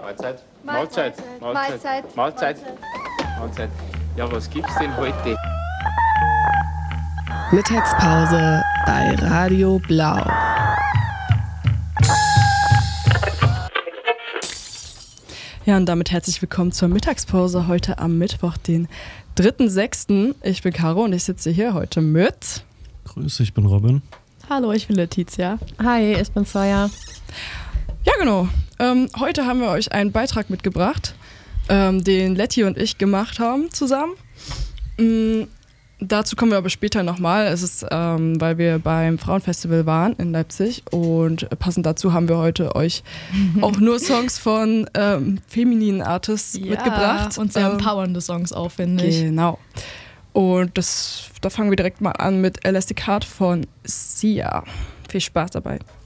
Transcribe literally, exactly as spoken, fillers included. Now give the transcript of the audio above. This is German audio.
Mahlzeit. Mahlzeit. Mahlzeit. Mahlzeit. Mahlzeit. Ja, was gibt's denn heute? Mittagspause bei Radio Blau. Ja, und damit herzlich willkommen zur Mittagspause heute am Mittwoch, den dritten sechsten Ich bin Caro und ich sitze hier heute mit... Grüß, ich bin Robin. Hallo, ich bin Letizia. Hi, ich bin Saya. Ja, genau. Ähm, heute haben wir euch einen Beitrag mitgebracht, ähm, den Letty und ich gemacht haben zusammen. Ähm, dazu kommen wir aber später nochmal. Es ist, ähm, weil wir beim Frauenfestival waren in Leipzig und passend dazu haben wir heute euch auch nur Songs von ähm, femininen Artists Ja, mitgebracht. und sehr ähm, empowernde Songs auch, finde ich. Genau. Und das, da fangen wir direkt mal an mit Elastic Heart von Sia. Viel Spaß dabei.